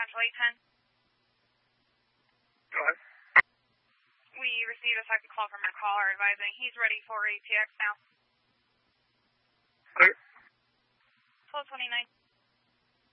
Central 810. Go ahead. We received a second call from your caller advising he's ready for ATX now. Clear. 1229.